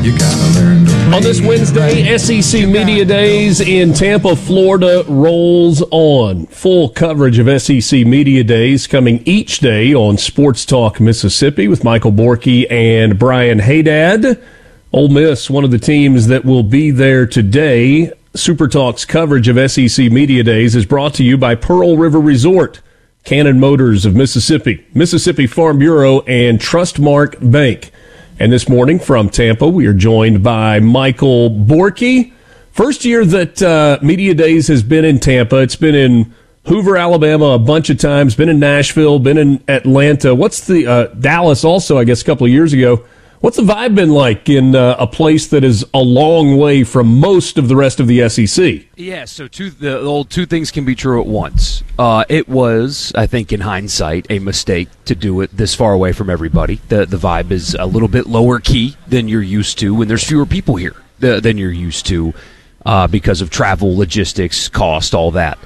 You gotta learn to play. On this Wednesday, SEC Media Days in Tampa, Florida rolls on. Full coverage of SEC Media Days coming each day on Sports Talk Mississippi with Michael Borky and Brian Haydad. Ole Miss, one of the teams that will be there today. Super Talk's coverage of SEC Media Days is brought to you by Pearl River Resort, Cannon Motors of Mississippi, Mississippi Farm Bureau, and Trustmark Bank. And this morning from Tampa, we are joined by Michael Borky. First year that Media Days has been in Tampa. It's been in Hoover, Alabama a bunch of times, been in Nashville, been in Atlanta. What's the Dallas also, I guess, a couple of years ago. What's the vibe been like in a place that is a long way from most of the rest of the SEC? Yeah, so the old two things can be true at once. It was, I think, in hindsight, a mistake to do it this far away from everybody. The vibe is a little bit lower key than you're used to, and there's fewer people here than you're used to because of travel, logistics, cost, all that.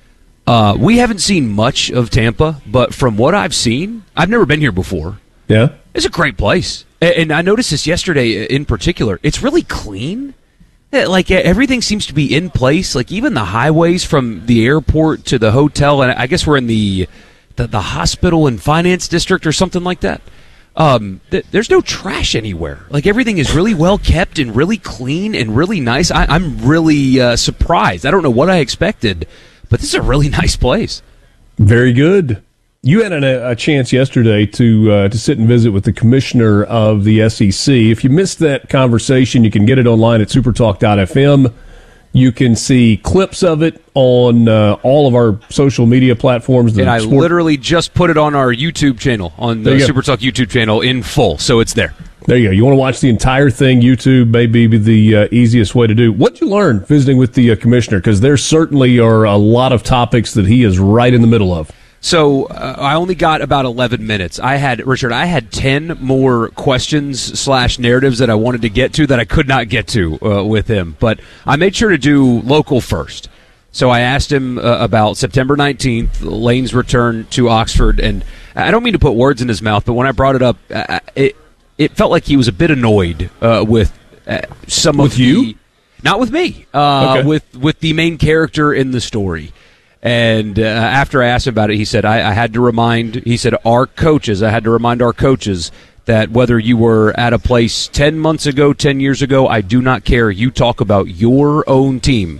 We haven't seen much of Tampa, but from what I've seen, I've never been here before. Yeah, it's a great place. And I noticed this yesterday in particular. It's really clean. Like, everything seems to be in place. Like, even the highways from the airport to the hotel, and I guess we're in the hospital and finance district or something like that. There's no trash anywhere. Like, everything is really well kept and really clean and really nice. I'm really surprised. I don't know what I expected, but this is a really nice place. Very good. You had a chance yesterday to sit and visit with the commissioner of the SEC. If you missed that conversation, you can get it online at supertalk.fm. You can see clips of it on all of our social media platforms. And I literally just put it on our YouTube channel, on the Supertalk YouTube channel in full, so it's there. There you go. You want to watch the entire thing, YouTube may be the easiest way to do. What did you learn visiting with the commissioner? Because there certainly are a lot of topics that he is right in the middle of. So I only got about 11 minutes. I had 10 more questions / narratives that I wanted to get to that I could not get to with him. But I made sure to do local first. So I asked him about September 19th, Lane's return to Oxford. And I don't mean to put words in his mouth, but when I brought it up, it felt like he was a bit annoyed with some of you? Not with me. Okay. With the main character in the story. And after I asked him about it, he said, I had to remind our coaches that whether you were at a place 10 months ago, 10 years ago, I do not care. You talk about your own team.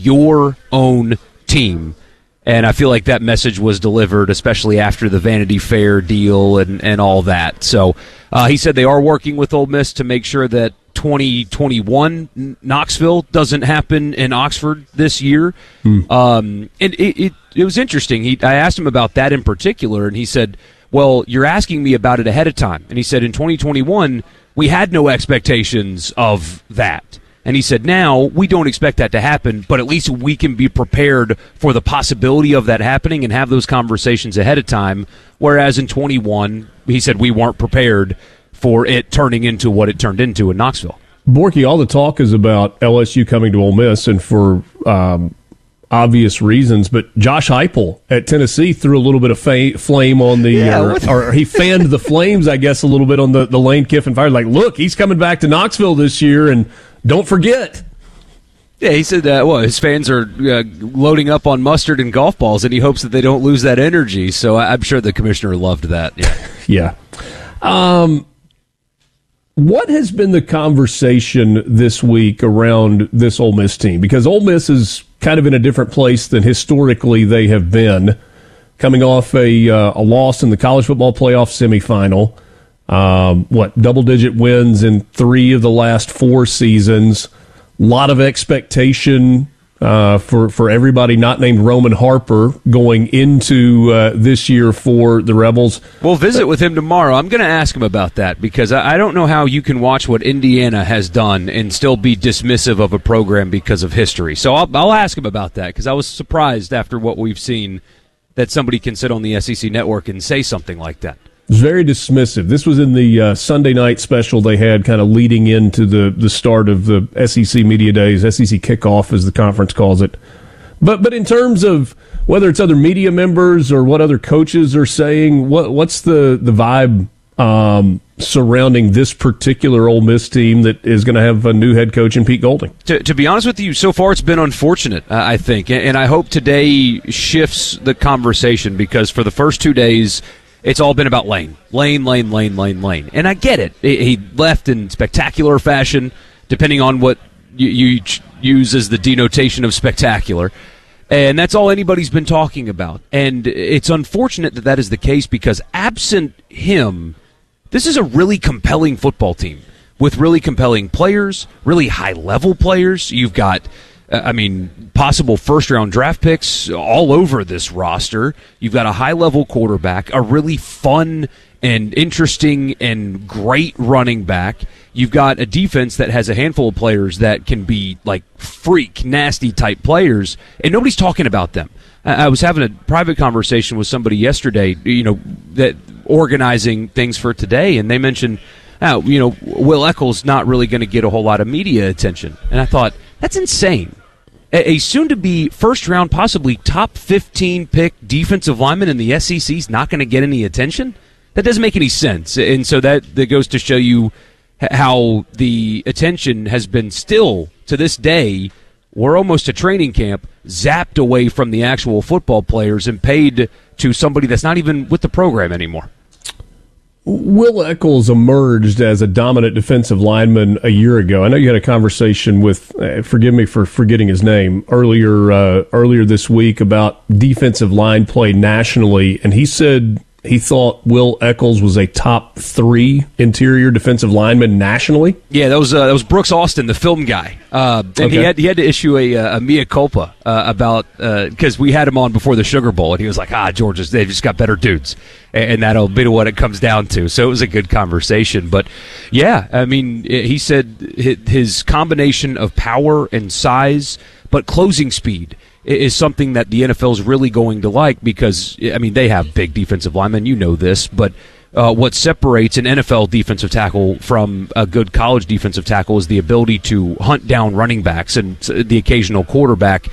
And I feel like that message was delivered, especially after the Vanity Fair deal and all that. So he said they are working with Ole Miss to make sure that 2021 Knoxville doesn't happen in Oxford this year. And it was interesting. I asked him about that in particular, and he said, well, you're asking me about it ahead of time. And he said, in 2021, we had no expectations of that. And he said, now we don't expect that to happen, but at least we can be prepared for the possibility of that happening and have those conversations ahead of time. Whereas in 21, he said we weren't prepared for it turning into what it turned into in Knoxville. Borky, all the talk is about LSU coming to Ole Miss, and for obvious reasons, but Josh Heupel at Tennessee threw a little bit of flame on the, or he fanned the flames, I guess, a little bit on the Lane Kiffin fire. Like, look, he's coming back to Knoxville this year, and don't forget. Yeah, he said his fans are loading up on mustard and golf balls, and he hopes that they don't lose that energy. So I'm sure the commissioner loved that. Yeah. What has been the conversation this week around this Ole Miss team? Because Ole Miss is kind of in a different place than historically they have been, coming off a loss in the college football playoff semifinal. Double-digit wins in 3 of the last 4 seasons. A lot of expectation for everybody not named Roman Harper going into this year for the Rebels. We'll visit with him tomorrow. I'm going to ask him about that because I don't know how you can watch what Indiana has done and still be dismissive of a program because of history. So I'll ask him about that because I was surprised after what we've seen that somebody can sit on the SEC network and say something like that. Very dismissive. This was in the Sunday night special they had kind of leading into the start of the SEC Media Days, SEC Kickoff as the conference calls it. But in terms of whether it's other media members or what other coaches are saying, what's the vibe surrounding this particular Ole Miss team that is going to have a new head coach in Pete Golding. To be honest with you, so far it's been unfortunate, I think. And I hope today shifts the conversation, because for the first 2 days, it's all been about Lane. Lane. And I get it. He left in spectacular fashion, depending on what you use as the denotation of spectacular. And that's all anybody's been talking about. And it's unfortunate that that is the case, because absent him, this is a really compelling football team with really compelling players, really high-level players. You've got, possible first-round draft picks all over this roster. You've got a high-level quarterback, a really fun and interesting and great running back. You've got a defense that has a handful of players that can be like freak, nasty type players, and nobody's talking about them. I was having a private conversation with somebody yesterday, that organizing things for today, and they mentioned, Will Eccles not really going to get a whole lot of media attention. And I thought, that's insane. A soon-to-be first-round, possibly top 15 pick defensive lineman in the SEC is not going to get any attention? That doesn't make any sense. And so that goes to show you how the attention has been still, to this day, we're almost to training camp, zapped away from the actual football players and paid to somebody that's not even with the program anymore. Will Eccles emerged as a dominant defensive lineman a year ago. I know you had a conversation with, forgive me for forgetting his name, earlier this week about defensive line play nationally, and he said he thought Will Eccles was a top 3 interior defensive lineman nationally. Yeah, that was Brooks Austin, the film guy. And okay. he had to issue a mea culpa about, because we had him on before the Sugar Bowl, and he was like, Georgia, they've just got better dudes. And that'll be what it comes down to. So it was a good conversation. But, yeah, he said his combination of power and size, but closing speed, is something that the NFL is really going to like, because, they have big defensive linemen. You know this. But what separates an NFL defensive tackle from a good college defensive tackle is the ability to hunt down running backs and the occasional quarterback,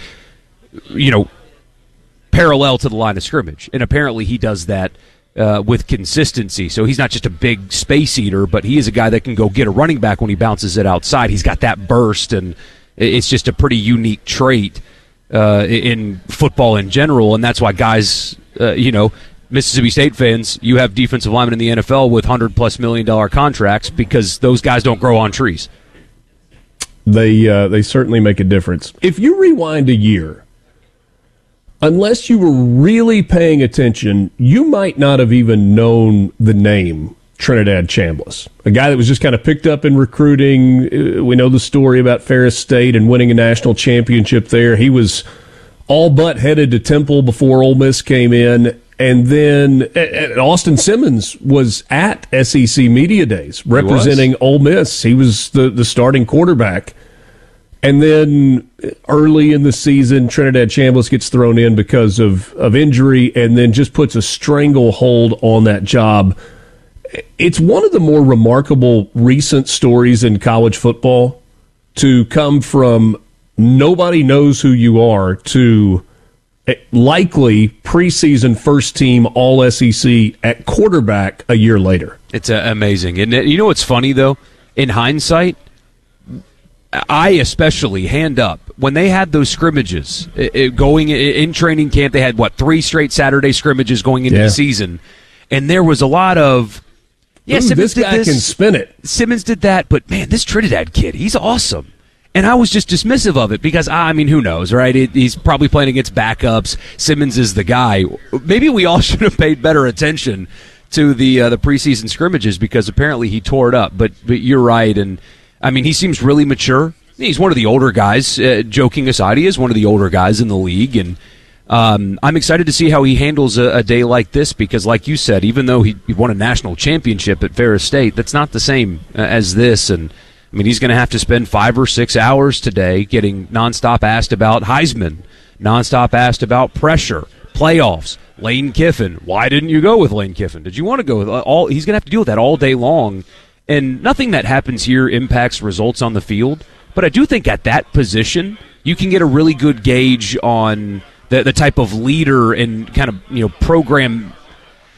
parallel to the line of scrimmage. And apparently he does that with consistency. So he's not just a big space eater, but he is a guy that can go get a running back when he bounces it outside. He's got that burst, and it's just a pretty unique trait in football in general, and that's why guys, Mississippi State fans, you have defensive linemen in the NFL with $100+ million contracts, because those guys don't grow on trees. They certainly make a difference. If you rewind a year, unless you were really paying attention, you might not have even known the name Trinidad Chambliss, a guy that was just kind of picked up in recruiting. We know the story about Ferris State and winning a national championship there. He was all but headed to Temple before Ole Miss came in. And then Austin Simmons was at SEC Media Days representing Ole Miss. He was the starting quarterback. And then early in the season, Trinidad Chambliss gets thrown in because of injury, and then just puts a stranglehold on that job. It's one of the more remarkable recent stories in college football to come from nobody knows who you are to likely preseason first team all SEC at quarterback a year later. It's amazing. And you know what's funny, though? In hindsight, I especially, hand up, when they had those scrimmages going in training camp, they had, 3 straight Saturday scrimmages going into the season, and there was a lot of, Simmons this guy can spin it. Simmons did that, but, man, this Trinidad kid, he's awesome. And I was just dismissive of it because, who knows, right? He's probably playing against backups. Simmons is the guy. Maybe we all should have paid better attention to the preseason scrimmages, because apparently he tore it up. But you're right, and, he seems really mature. He's one of the older guys. Joking aside, he is one of the older guys in the league, and I'm excited to see how he handles a day like this, because, like you said, even though he won a national championship at Ferris State, that's not the same as this. And he's going to have to spend 5 or 6 hours today getting nonstop asked about Heisman, nonstop asked about pressure, playoffs, Lane Kiffin. Why didn't you go with Lane Kiffin? Did you want to go with all? He's going to have to deal with that all day long. And nothing that happens here impacts results on the field. But I do think at that position, you can get a really good gauge on the type of leader and kind of, program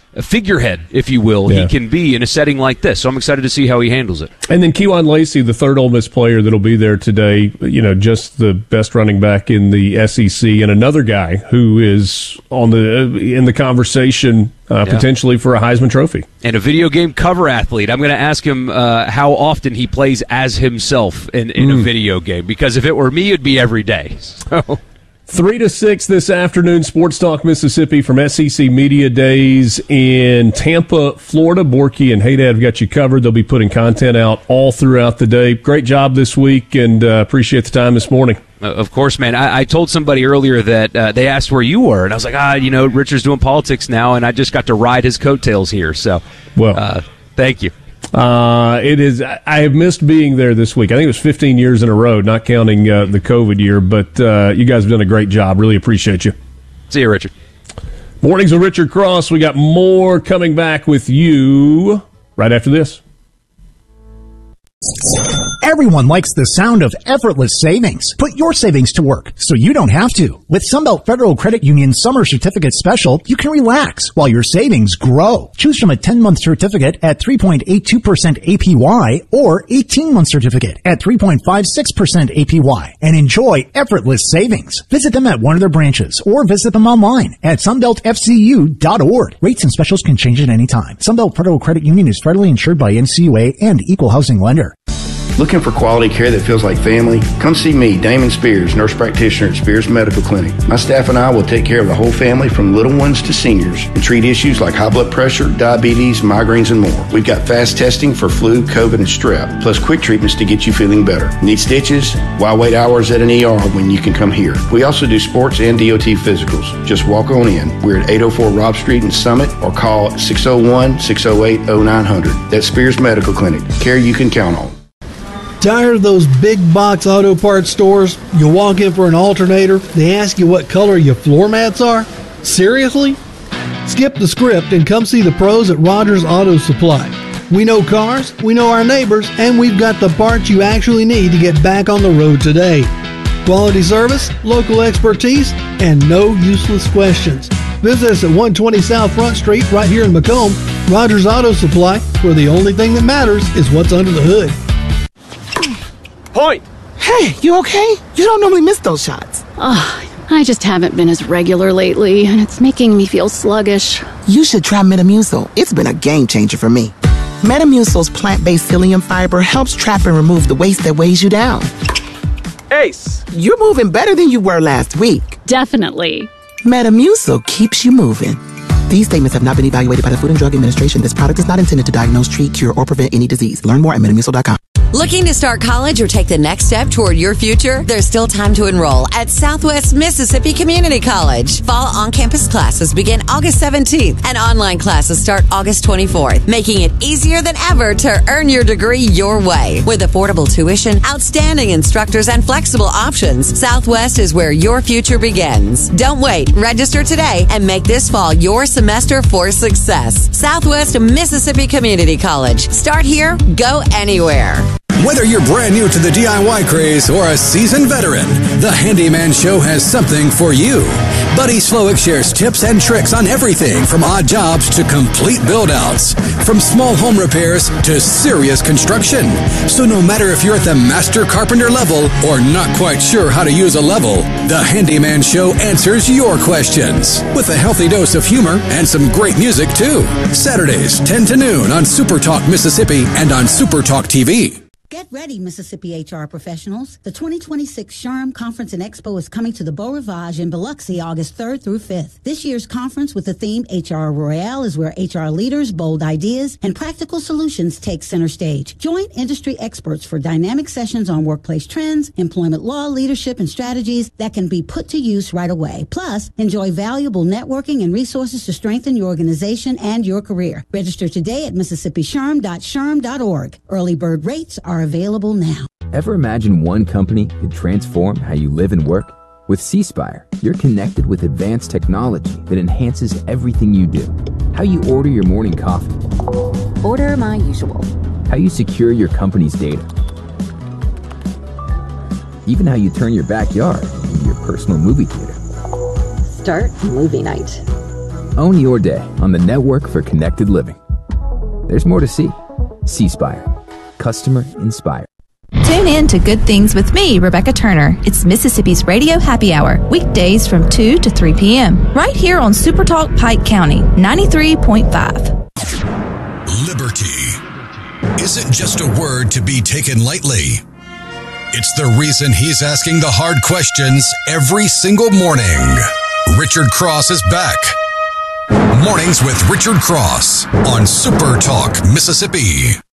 figurehead, if you will, he can be in a setting like this. So I'm excited to see how he handles it. And then Kejuan Lacey, the third Ole Miss player that'll be there today, just the best running back in the SEC, and another guy who is in the conversation potentially for a Heisman Trophy. And a video game cover athlete. I'm going to ask him how often he plays as himself in a video game, because if it were me, it'd be every day. So 3 to 6 this afternoon, Sports Talk Mississippi from SEC Media Days in Tampa, Florida. Borky and Haydad have got you covered. They'll be putting content out all throughout the day. Great job this week, and appreciate the time this morning. Of course, man. I told somebody earlier that they asked where you were, and I was like, Richard's doing politics now, and I just got to ride his coattails here. So, thank you. It is. I have missed being there this week. I think it was 15 years in a row, not counting the COVID year. But you guys have done a great job. Really appreciate you. See you, Richard. Mornings with Richard Cross. We got more coming back with you right after this. Everyone likes the sound of effortless savings. Put your savings to work so you don't have to. With Sunbelt Federal Credit Union Summer Certificate Special, you can relax while your savings grow. Choose from a 10-month certificate at 3.82% APY or 18-month certificate at 3.56% APY and enjoy effortless savings. Visit them at one of their branches or visit them online at sunbeltfcu.org. Rates and specials can change at any time. Sunbelt Federal Credit Union is federally insured by NCUA and Equal Housing Lender. Looking for quality care that feels like family? Come see me, Damon Spears, nurse practitioner at Spears Medical Clinic. My staff and I will take care of the whole family from little ones to seniors and treat issues like high blood pressure, diabetes, migraines, and more. We've got fast testing for flu, COVID, and strep, plus quick treatments to get you feeling better. Need stitches? Why wait hours at an ER when you can come here? We also do sports and DOT physicals. Just walk on in. We're at 804 Robb Street in Summit or call 601-608-0900. That's Spears Medical Clinic. Care you can count on. Tired of those big box auto parts stores? You walk in for an alternator, they ask you what color your floor mats are? Seriously? Skip the script and come see the pros at Rogers Auto Supply. We know cars, we know our neighbors, and we've got the parts you actually need to get back on the road today. Quality service, local expertise, and no useless questions. Visit us at 120 South Front Street right here in Macomb. Rogers Auto Supply, where the only thing that matters is what's under the hood. Point! Hey, you okay? You don't normally miss those shots. I just haven't been as regular lately, and it's making me feel sluggish. You should try Metamucil. It's been a game changer for me. Metamucil's plant-based psyllium fiber helps trap and remove the waste that weighs you down. Ace! You're moving better than you were last week. Definitely. Metamucil keeps you moving. These statements have not been evaluated by the Food and Drug Administration. This product is not intended to diagnose, treat, cure, or prevent any disease. Learn more at Metamucil.com. Looking to start college or take the next step toward your future? There's still time to enroll at Southwest Mississippi Community College. Fall on-campus classes begin August 17th and online classes start August 24th, making it easier than ever to earn your degree your way. With affordable tuition, outstanding instructors, and flexible options, Southwest is where your future begins. Don't wait. Register today and make this fall your semester for success. Southwest Mississippi Community College. Start here, go anywhere. Whether you're brand new to the DIY craze or a seasoned veteran, the Handyman Show has something for you. Buddy Slowick shares tips and tricks on everything from odd jobs to complete build-outs, from small home repairs to serious construction. So no matter if you're at the master carpenter level or not quite sure how to use a level, the Handyman Show answers your questions with a healthy dose of humor and some great music too. Saturdays, 10 to noon on Super Talk Mississippi and on Super Talk TV. Get ready, Mississippi HR professionals. The 2026 SHRM Conference and Expo is coming to the Beau Rivage in Biloxi August 3rd through 5th. This year's conference with the theme HR Royale is where HR leaders, bold ideas, and practical solutions take center stage. Join industry experts for dynamic sessions on workplace trends, employment law, leadership, and strategies that can be put to use right away. Plus, enjoy valuable networking and resources to strengthen your organization and your career. Register today at MississippiSHRM.SHRM.org. Early bird rates are available now. Ever imagine one company could transform how you live and work? With C-Spire, you're connected with advanced technology that enhances everything you do. How you order your morning coffee. Order my usual. How you secure your company's data. Even how you turn your backyard into your personal movie theater. Start movie night. Own your day on the Network for Connected Living. There's more to see. C-Spire. Customer inspired. Tune in to Good Things with me, Rebecca Turner. It's Mississippi's Radio Happy Hour, weekdays from 2 to 3 p.m. right here on Super Talk Pike County, 93.5. Liberty isn't just a word to be taken lightly. It's the reason he's asking the hard questions every single morning. Richard Cross is back. Mornings with Richard Cross on Super Talk Mississippi.